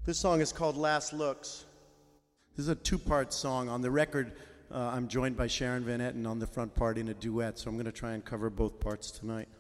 This song is called Last Looks. This is a two-part song. On the record, I'm joined by Sharon Van Etten on the front part in a duet, so I'm going to try and cover both parts tonight.